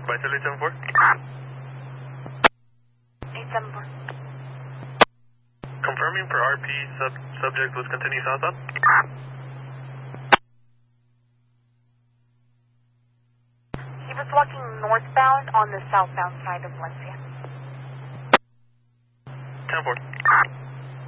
Vital 874? 874. Confirming for RP, subject was continuing southbound? He was walking northbound on the southbound side of Valencia. 10-4.